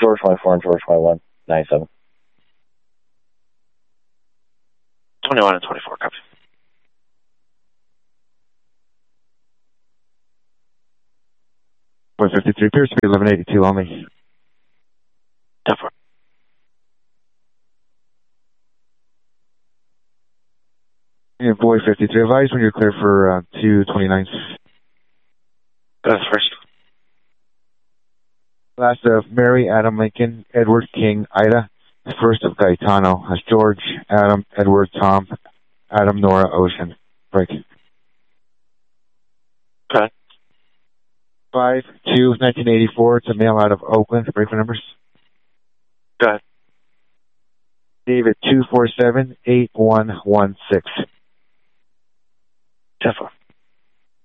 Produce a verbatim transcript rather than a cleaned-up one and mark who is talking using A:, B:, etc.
A: George twenty-four and George twenty-one, nine seven.
B: twenty-one and twenty-four, copy.
C: four fifty-three, appears to be eleven eighty-two only.
B: ten four.
C: Yeah, boy fifty-three, advise when you're clear for uh, two twenty-nine.
B: That's first.
C: Last of Mary, Adam, Lincoln, Edward, King, Ida. First of Gaetano. That's George, Adam, Edward, Tom, Adam, Nora, Ocean. Break.
B: Okay.
C: five two nineteen eighty-four. It's a mail out of Oakland. Break for numbers.
B: Go ahead.
C: David two four seven eight one one six.
B: ten four.